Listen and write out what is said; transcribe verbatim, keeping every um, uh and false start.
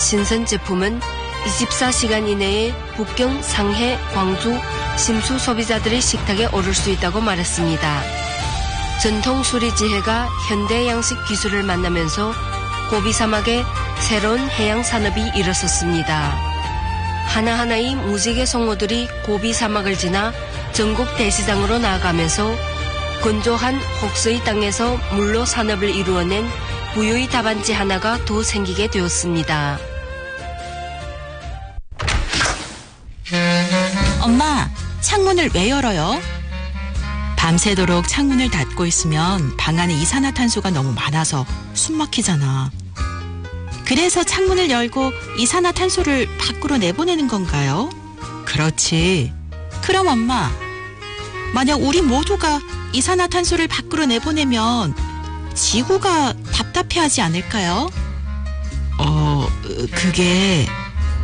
신선 제품은 이십사 시간 이내에 북경, 상해, 광주, 심수 소비자들의 식탁에 오를 수 있다고 말했습니다. 전통 수리지혜가 현대 양식 기술을 만나면서 고비 사막에 새로운 해양 산업이 일어섰습니다. 하나하나의 무지개 송어들이 고비 사막을 지나 전국 대시장으로 나아가면서 건조한 혹서의 땅에서 물로 산업을 이루어낸 부유의 답안지 하나가 더 생기게 되었습니다. 엄마, 창문을 왜 열어요? 밤새도록 창문을 닫고 있으면 방 안에 이산화탄소가 너무 많아서 숨 막히잖아. 그래서 창문을 열고 이산화탄소를 밖으로 내보내는 건가요? 그렇지. 그럼 엄마, 만약 우리 모두가 이산화탄소를 밖으로 내보내면 지구가 답답해하지 않을까요? 어, 그게